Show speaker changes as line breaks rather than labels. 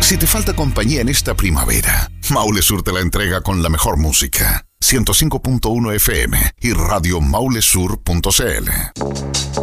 Si te falta compañía en esta primavera, Maule Sur te la entrega con la mejor música. 105.1 FM y radiomaulesur.cl.